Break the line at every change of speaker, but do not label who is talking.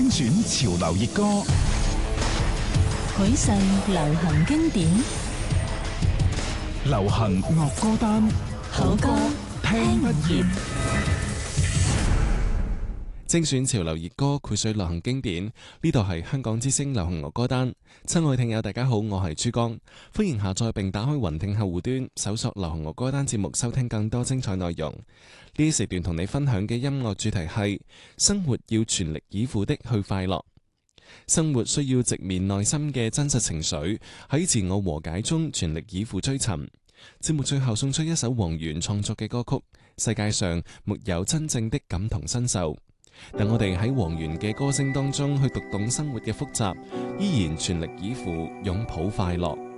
精選潮流熱歌，
許世流行經典，
流行樂歌單，
好歌聽不厭。
精選潮流熱歌，膾炙流行經典。呢度係香港之聲流行樂歌單。親愛聽友大家好，我係珠江，歡迎下載並打開雲聽客戶端，搜索流行樂歌單節目，收聽更多精彩內容。呢時段同你分享嘅音樂主題係生活要全力以赴的去快樂。生活需要直面內心嘅真實情緒，喺自我和解中全力以赴追尋。節目最後送出一首黃源創作嘅歌曲《世界上沒有真正的感同身受》。等我哋喺黃源嘅歌聲當中去讀懂生活嘅複雜，依然全力以赴擁抱快樂。